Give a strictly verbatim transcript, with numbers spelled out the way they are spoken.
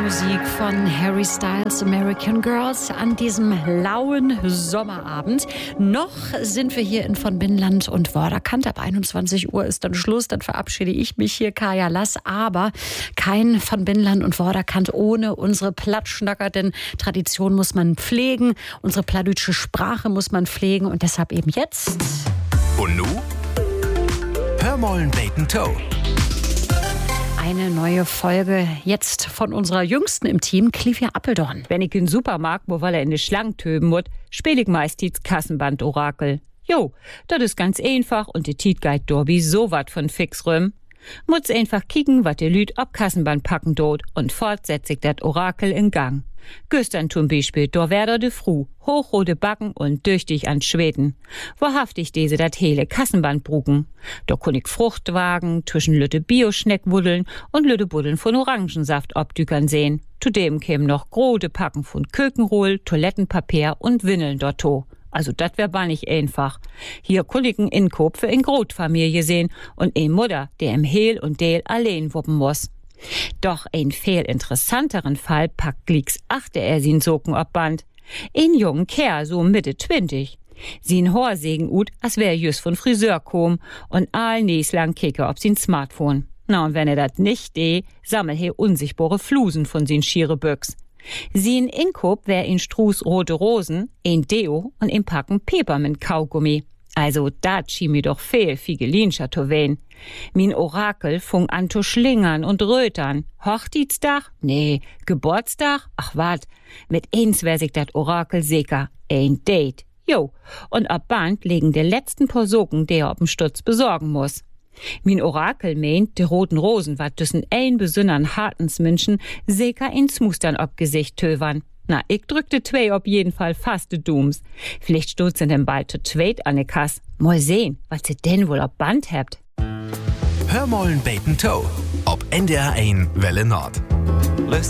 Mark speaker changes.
Speaker 1: Musik von Harry Styles, American Girls, an diesem lauen Sommerabend. Noch sind wir hier in von Binnenland und Vorderkant. Ab einundzwanzig Uhr ist dann Schluss. Dann verabschiede ich mich hier, Kaya Lass. Aber kein von Binnenland und Vorderkant ohne unsere Plattschnacker. Denn Tradition muss man pflegen. Unsere plattdeutsche Sprache muss man pflegen. Und deshalb eben jetzt.
Speaker 2: Und nu? Hör mollen beten Toe.
Speaker 1: Eine neue Folge jetzt von unserer Jüngsten im Team, Clivia Appeldorn.
Speaker 3: Wenn ich in den Supermarkt, wo weil er in die Schlange töben muss, spiel ich meist die Kassenband-Orakel. Jo, das ist ganz einfach und die Tiet geht Dorbi so wat von fix rüm. Muss einfach kicken, wat die Lüd ob Kassenband packen dort und fortsetzt ich dat Orakel in Gang. Gestern zum Beispiel, da wär de Fru, hochrote Backen und düchtig an Schweden. Wahrhaftig diese dat hele Kassenband brugen. Da kun ich Fruchtwagen, zwischen Lütte Bioschneck wuddeln und Lütte Buddeln von Orangensaft obdükern sehen. Zudem kämen noch grote Packen von Kökenrohl, Toilettenpapier und Windeln dorto. Also dat wär bar nicht einfach. Hier kulligen Inkop für in Grotfamilie sehen und ein Mutter, der im Hehl und Deel allein wuppen muss. Doch ein viel interessanteren Fall packt Glicks achte er sin Socken ob Band. Ein jungen Kerl, so Mitte zwanzig. Sin Haar segen ut, als wär just von Friseur kom und all näslang kicke ob sin Smartphone. Na, und wenn er dat nicht de, sammel he unsichtbare Flusen von sin schiere Büchs. Sin Inkop wär in Struß rote Rosen, ein Deo und ein Packen Pepermint-Kaugummi. Also dat schien mir doch fehl, Figelinscher Towen. Min Orakel fung an zu schlingern und rötern. Hochzeitstag? Nee. Geburtstag? Ach wat, mit eins wär sich dat Orakel sicher. Ein Date. Jo. Und ab Band legen de letzten paar Socken, der ob'n Stutz besorgen muss. Min Orakel meint, de roten Rosen wat düssen ein besünnern Hartensmenschen sicher ins Mustern ob Gesicht tövern. Na, ich drückte zwei auf jeden Fall fast de Dooms. Vielleicht stoßen denn bald zu zweit an de Kass. Mal sehen, was sie denn wohl auf Band habt.
Speaker 2: Hör mollen beten Toe. Ob N D R eins Welle Nord.